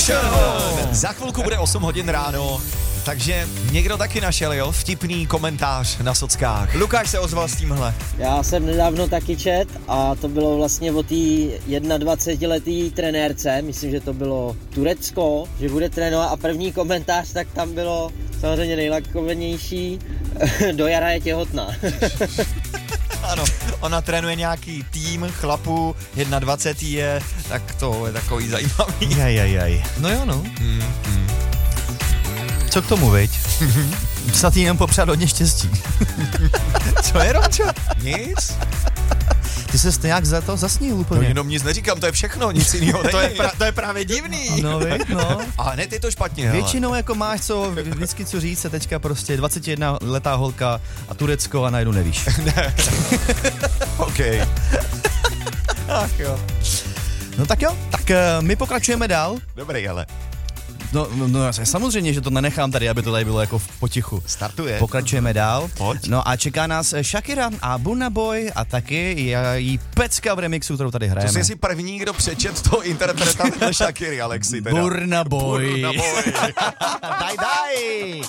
Ocean. Za chvilku bude 8 hodin ráno, takže někdo taky našel, jo, vtipný komentář na sockách. Lukáš se ozval s tímhle. Já jsem nedávno taky čet a to bylo vlastně o té 21letý trenérce, myslím, že to bylo Turecko, že bude trénovat a první komentář, tak tam bylo samozřejmě nejlakovenější, do jara je těhotná. Ano, ona trénuje nějaký tým chlapů, 21 je, tak to je takový zajímavý. Jaj. No jo, no. Co k tomu, viď? Snad jí jenom popřát hodně štěstí. Co je, Romčo? Nic? Ty ses nějak za to zasnil No úplně. jenom nic neříkám, to je všechno, nic jiného není. To je právě divný. No, viď, no. A hned je to špatně, hele. Většinou jako máš vždycky co říct, se teďka prostě 21letá holka a Turecko a najednou nevíš. OK. Ach jo. No tak jo, tak my pokračujeme dál. Dobrý, ale. No, samozřejmě, že to nenechám tady, aby to tady bylo jako v potichu. Startuje. Pokračujeme dál. Pojď. No a čeká nás Shakira a Burna Boy a taky její pecka v remixu, kterou tady hrajeme. To jsi první, kdo přečet to interpretace Shakiry, Alexi. Teda. Burna Boy. Burna Boy. Daj.